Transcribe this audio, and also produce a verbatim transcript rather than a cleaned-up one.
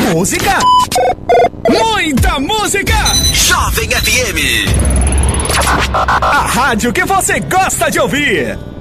Música, muita música. Jovem F M. A rádio que você gosta de ouvir.